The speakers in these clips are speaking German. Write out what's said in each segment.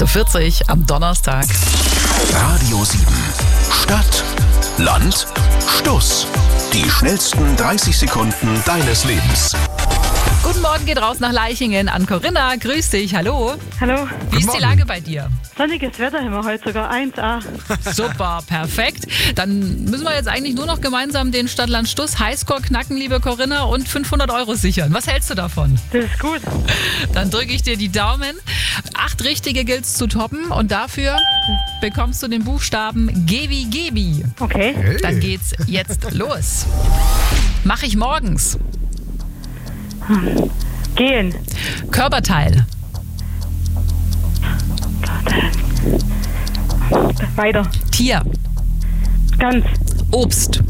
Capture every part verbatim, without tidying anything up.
acht Uhr vierzig am Donnerstag. Radio sieben. Stadt, Land, Stuss. Die schnellsten dreißig Sekunden deines Lebens. Guten Morgen geht raus nach Leichingen an Corinna. Grüß dich, hallo. Hallo. Wie ist die Lage bei dir? Sonniges Wetter haben wir heute, sogar eins A. Super, perfekt. Dann müssen wir jetzt eigentlich nur noch gemeinsam den Stadtland-Stuss Highscore knacken, liebe Corinna, und fünfhundert Euro sichern. Was hältst du davon? Das ist gut. Dann drücke ich dir die Daumen. Acht richtige gilt's zu toppen und dafür bekommst du den Buchstaben G wie Gebi. Okay. Dann geht's jetzt los. Mach ich morgens. Gehen. Körperteil. Weiter. Tier. Ganz. Obst.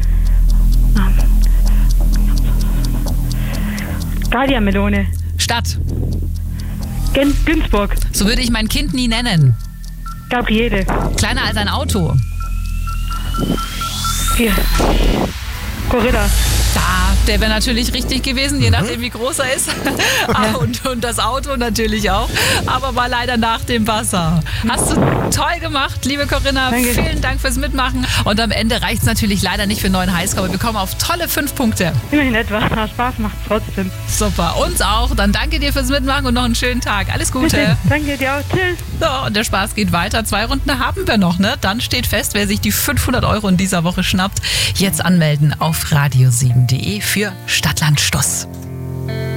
Guardian-Melone. Stadt. Gen Günzburg. So würde ich mein Kind nie nennen. Gabriele. Kleiner als ein Auto. Hier. Corrida. Da, der wäre natürlich richtig gewesen, je nachdem wie groß er ist. Ah, und, und das Auto natürlich auch. Aber war leider nach dem Wasser. Hast du toll gemacht, liebe Corinna. Danke. Vielen Dank fürs Mitmachen. Und am Ende reicht es natürlich leider nicht für einen neuen Highscore. Aber wir kommen auf tolle fünf Punkte. Immerhin etwas. Spaß macht trotzdem. Super, uns auch. Dann danke dir fürs Mitmachen und noch einen schönen Tag. Alles Gute. Bitte. Danke dir auch. Tschüss. So, und der Spaß geht weiter. Zwei Runden haben wir noch, ne? Dann steht fest, wer sich die fünfhundert Euro in dieser Woche schnappt. Jetzt anmelden auf radio sieben punkt de für Stadtland Stuss.